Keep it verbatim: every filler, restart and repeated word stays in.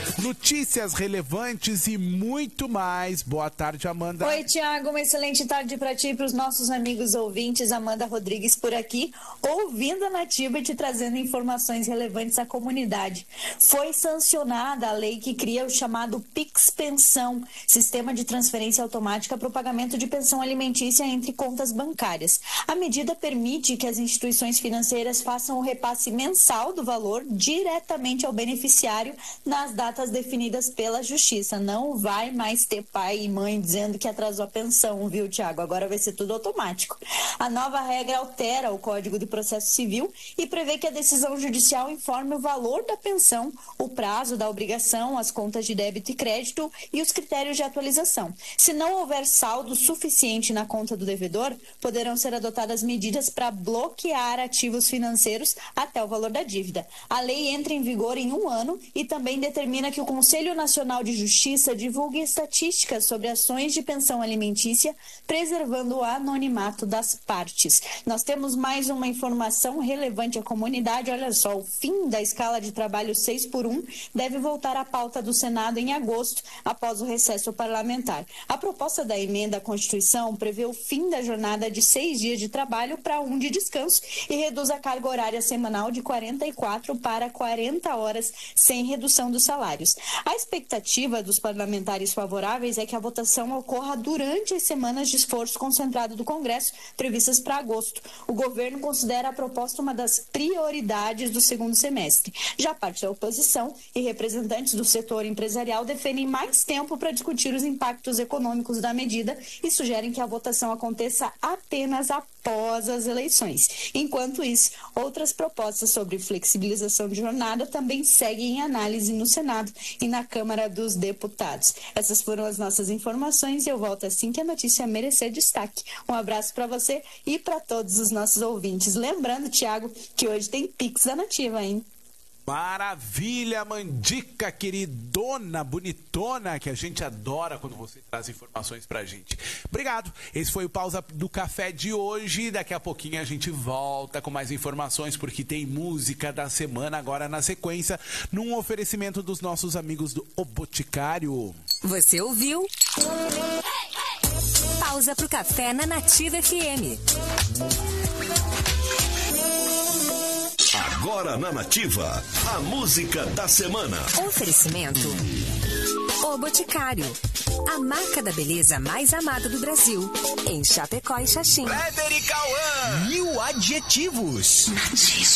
notícias relevantes e muito mais. Boa tarde, Amanda. Oi, Tiago, uma excelente tarde para ti e para os nossos amigos ouvintes. Amanda Rodrigues por aqui, ouvindo a Nativa e te trazendo informações relevantes à comunidade. Foi sancionada a lei que cria o chamado Pix Pensão, Sistema de Transferência Automática para o pagamento de pensão alimentícia entre contas bancárias. A medida permite que as instituições financeiras façam o repasse mensal do valor diretamente ao beneficiário nas datas definidas pela Justiça. Não vai mais ter pai e mãe dizendo que atrasou a pensão, viu, Tiago? Agora vai ser tudo automático. A nova regra altera o Código de Processo Civil e prevê que a decisão judicial informe o valor da pensão, o prazo da obrigação, as contas de débito e crédito e os critérios de atualização. Se não houver saldo suficiente na conta do devedor, poderão ser adotadas medidas para bloquear ativos financeiros até o valor da dívida. A lei entra em vigor em um ano e também determina que o Conselho Nacional de Justiça divulgue estatísticas sobre ações de pensão alimentícia, preservando o anonimato das partes. Nós temos mais uma informação relevante à comunidade. Olha só, o fim da escala de trabalho seis por um deve voltar à pauta do Senado em agosto, após o recesso parlamentar. A proposta da emenda à Constituição prevê o fim da jornada de seis dias de trabalho para um de descanso e reduz a carga horária semanal de quarenta e quatro para quarenta horas, sem redução dos salários. A expectativa dos parlamentares favoráveis é que a votação ocorra durante as semanas de esforço concentrado do Congresso, previstas para agosto. O governo considera a proposta uma das prioridades do segundo semestre. Já parte da oposição e representantes do setor empresarial defendem mais tempo para discutir os impactos econômicos da medida e sugerem que a votação aconteça apenas após as eleições. Enquanto isso, outras propostas sobre flexibilização de jornada também seguem em análise no Senado e na Câmara dos Deputados. Essas foram as nossas informações e eu volto assim que a notícia merecer destaque. Um abraço para você e para todos os nossos ouvintes. Lembrando, Tiago, que hoje tem Pix da Nativa, hein? Maravilha, Mandica, queridona, bonitona, que a gente adora quando você traz informações pra gente. Obrigado. Esse foi o Pausa do Café de hoje. Daqui a pouquinho a gente volta com mais informações, porque tem música da semana agora na sequência, num oferecimento dos nossos amigos do O Boticário. Você ouviu? Pausa pro Café na Nativa F M. Agora na Nativa, a música da semana. Oferecimento O Boticário, a marca da beleza mais amada do Brasil, em Chapecó e Xaxim. Kleber e Cauã. Mil adjetivos.